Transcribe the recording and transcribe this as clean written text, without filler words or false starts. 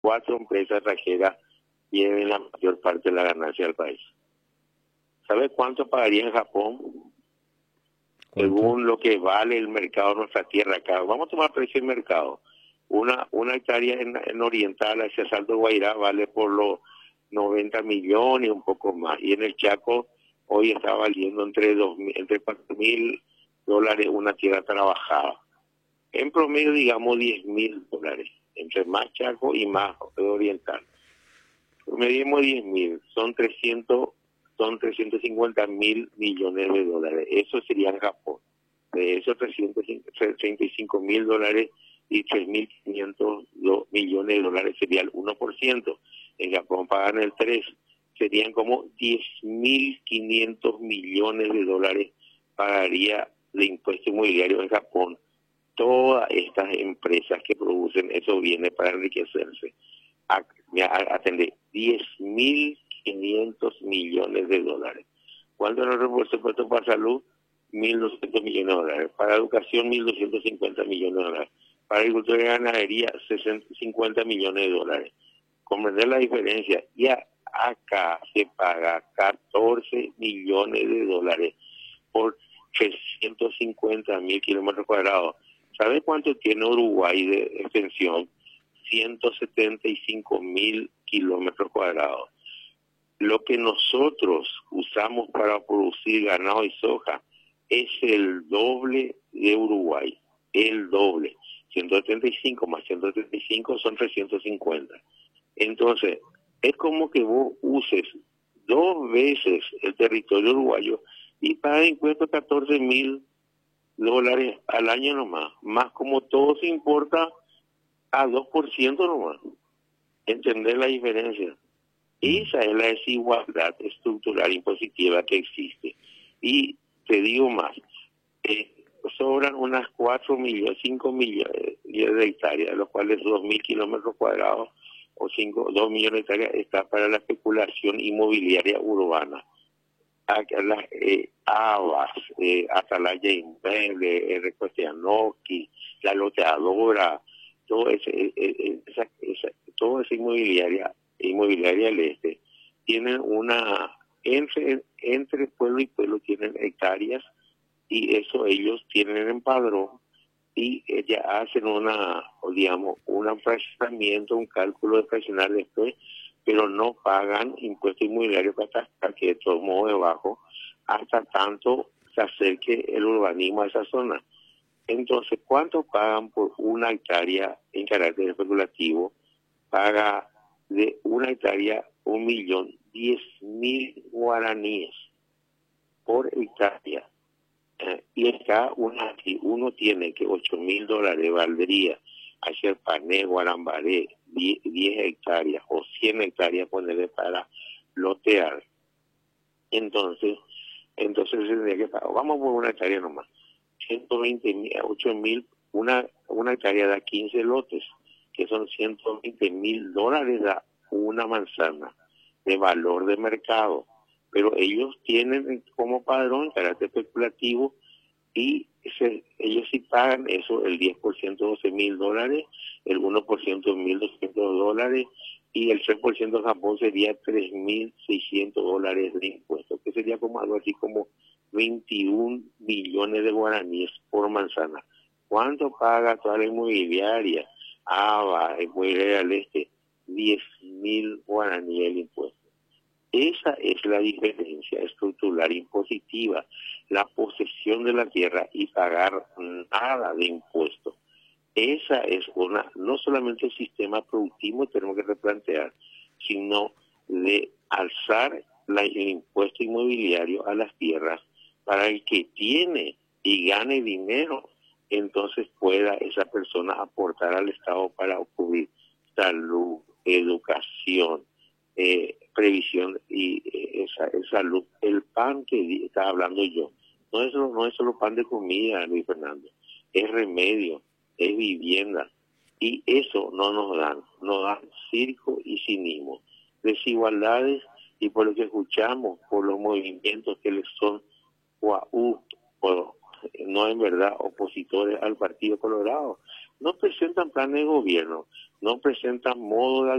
4 empresas extranjeras lleven la mayor parte de la ganancia del país. ¿Sabe cuánto pagaría en Japón? ¿Cuánto? Según lo que vale el mercado de nuestra tierra acá. Vamos a tomar precio de mercado. Una hectárea en Oriental hacia Salto Guairá vale por los 90 millones y un poco más. Y en el Chaco hoy está valiendo entre $4.000 una tierra trabajada. En promedio, digamos, $10.000. Entre más Chaco y más Oriental. Medimos 10.000, son 350.000 millones de dólares. Eso sería en Japón. De esos $335.000 y 3.500 millones de dólares sería el 1%. En Japón pagan el 3%. Serían como 10.500 millones de dólares pagaría de impuesto inmobiliario en Japón todas estas empresas que producen esos bienes para enriquecerse. Atender 10.500 millones de dólares. ¿Cuánto nos reembolsa el presupuesto para salud? 1.200 millones de dólares. Para educación, 1.250 millones de dólares. Para agricultura y ganadería, 50 millones de dólares. Comprender la diferencia. Ya acá se paga 14 millones de dólares por 350.000 kilómetros cuadrados. ¿Sabe cuánto tiene Uruguay de extensión? 175.000 kilómetros cuadrados. Lo que nosotros usamos para producir ganado y soja es el doble de Uruguay, el doble. 175 más 175 son 350. Entonces, es como que vos uses 2 veces el territorio uruguayo y pagas impuestos $14.000 al año nomás, más como todo se importa a 2% nomás. Entender la diferencia. Esa es la desigualdad estructural impositiva que existe. Y te digo más, sobran unas 4 millones, 5 millones de hectáreas, de los cuales 2.000 kilómetros cuadrados o 2 millones de hectáreas está para la especulación inmobiliaria urbana. Las Avas, Atalaya Inmueble, Recuestianoqui, La Loteadora, toda esa inmobiliaria del este, tienen una, entre pueblo y pueblo tienen hectáreas y eso ellos tienen en padrón y ya hacen un fraccionamiento, un cálculo de fraccionar después, pero no pagan impuesto inmobiliario hasta que de todos modos es bajo, hasta tanto se acerque el urbanismo a esa zona. Entonces, ¿cuánto pagan por una hectárea en carácter especulativo? Paga de una hectárea 1.010.000 guaraníes por hectárea. Y acá uno tiene que $8.000 valdría hacer Pané, Guarambaré, 10 hectáreas o 100 hectáreas ponerle para lotear. Entonces tendría que pagar, vamos por una hectárea nomás, 8.000, una hectárea da 15 lotes, que son $120.000 da una manzana de valor de mercado, pero ellos tienen como padrón carácter especulativo y ellos sí pagan eso, el 10% $12.000, el 1% $1.200 y el 3% de Japón sería $3.600 de impuestos, que sería como algo así como 21 millones de guaraníes por manzana. ¿Cuánto paga toda la inmobiliaria? Inmobiliaria del Este, 10.000 guaraníes el impuesto. Esa es la diferencia estructural impositiva, la posesión de la tierra y pagar nada de impuestos. Esa es no solamente el sistema productivo que tenemos que replantear, sino de alzar el impuesto inmobiliario a las tierras para el que tiene y gane dinero, entonces pueda esa persona aportar al Estado para cubrir salud, educación, previsión y salud. El pan que estaba hablando yo, no es solo pan de comida, Luis Fernando, es remedio, es vivienda, y eso no nos dan circo y cinismo, desigualdades, y por lo que escuchamos, por los movimientos que les son no en verdad opositores al Partido Colorado, no presentan plan de gobierno. no presenta modo de